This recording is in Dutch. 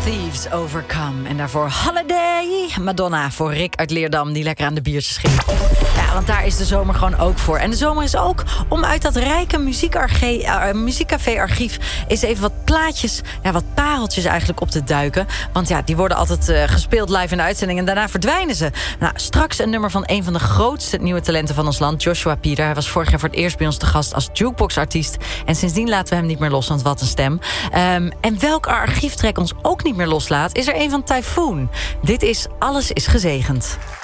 Thieves Overcome. En daarvoor Holiday. Madonna voor Rick uit Leerdam die lekker aan de biertjes ging. Ja, want daar is de zomer gewoon ook voor. En de zomer is ook om uit dat rijke muziekcafé-archief eens even wat plaatjes, ja, wat pareltjes eigenlijk op te duiken. Want ja, die worden altijd gespeeld live in de uitzending en daarna verdwijnen ze. Nou, straks een nummer van een van de grootste nieuwe talenten van ons land, Joshua Pieter. Hij was vorig jaar voor het eerst bij ons te gast als jukebox-artiest. En sindsdien laten we hem niet meer los, want wat een stem. En welk archieftrek ons ook niet meer loslaat, is er een van Typhoon. Dit is Alles is gezegend.